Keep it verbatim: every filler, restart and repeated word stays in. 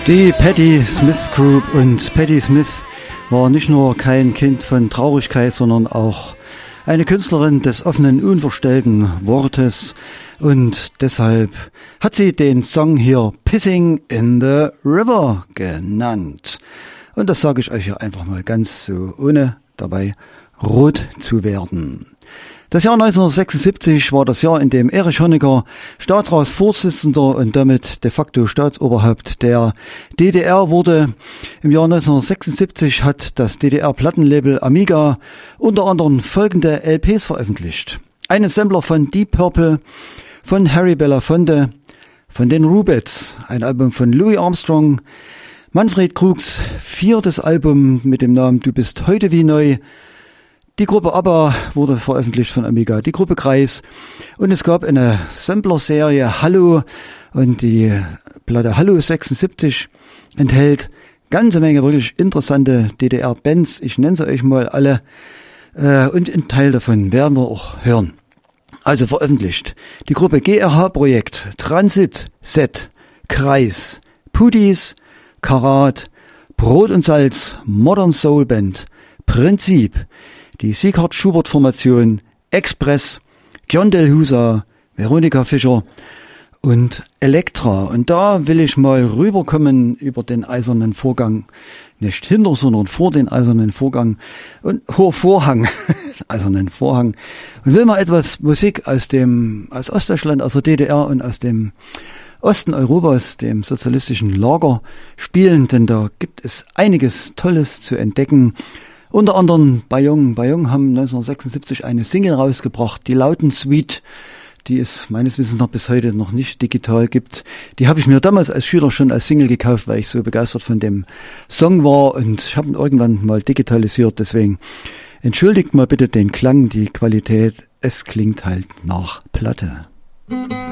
Die Patti Smith Group, und Patti Smith war nicht nur kein Kind von Traurigkeit, sondern auch eine Künstlerin des offenen, unverstellten Wortes, und deshalb hat sie den Song hier Pissing in the River genannt. Und das sage ich euch hier einfach mal ganz so, ohne dabei rot zu werden. Das Jahr neunzehnhundertsechsundsiebzig war das Jahr, in dem Erich Honecker Staatsratsvorsitzender und damit de facto Staatsoberhaupt der D D R wurde. Im Jahr neunzehnhundertsechsundsiebzig hat das D D R-Plattenlabel Amiga unter anderem folgende L Ps veröffentlicht. Einen Sampler von Deep Purple, von Harry Belafonte, von den Rubettes, ein Album von Louis Armstrong, Manfred Krugs viertes Album mit dem Namen Du bist heute wie neu. Die Gruppe ABBA wurde veröffentlicht von Amiga, die Gruppe Kreis, und es gab eine Sampler-Serie Hallo, und die Platte Hallo sechsundsiebzig enthält ganze Menge wirklich interessante D D R-Bands. Ich nenne sie euch mal alle, äh, und einen Teil davon werden wir auch hören. Also veröffentlicht die Gruppe G R H-Projekt, Transit, Set, Kreis, Pudis, Karat, Brot und Salz, Modern Soul Band, Prinzip, die Sieghard-Schubert-Formation, Express, Gjon Del Husa, Veronika Fischer und Elektra. Und da will ich mal rüberkommen über den eisernen Vorgang. Nicht hinter, sondern vor den eisernen Vorgang und hoher Vorhang, eisernen Vorhang. Und will mal etwas Musik aus dem, aus Ostdeutschland, aus der D D R und aus dem Osten Europas, dem sozialistischen Lager, spielen, denn da gibt es einiges Tolles zu entdecken. Unter anderem Bayong. Bayong haben neunzehnhundertsechsundsiebzig eine Single rausgebracht, die Lauten Suite, die es meines Wissens noch bis heute noch nicht digital gibt. Die habe ich mir damals als Schüler schon als Single gekauft, weil ich so begeistert von dem Song war, und ich habe ihn irgendwann mal digitalisiert. Deswegen entschuldigt mal bitte den Klang, die Qualität. Es klingt halt nach Platte.